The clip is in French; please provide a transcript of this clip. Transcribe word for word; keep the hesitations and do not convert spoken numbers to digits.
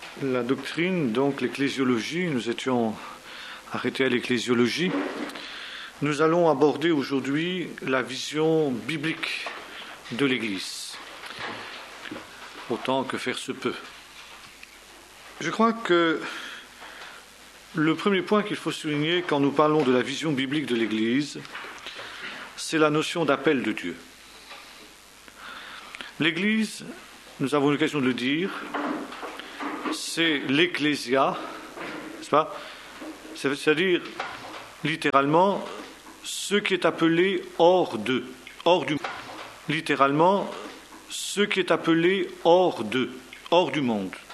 la doctrine, donc l'ecclésiologie. Nous étions arrêtés à l'ecclésiologie. Nous allons aborder aujourd'hui la vision biblique de l'Église, autant que faire se peut. Je crois que le premier point qu'il faut souligner quand nous parlons de la vision biblique de l'Église, c'est la notion d'appel de Dieu. L'Église, nous avons l'occasion de le dire, c'est l'ecclésia, n'est-ce pas ? C'est-à-dire, littéralement, ce qui est appelé hors d'eux, hors du monde. Littéralement, ce qui est appelé hors d'eux, hors du monde.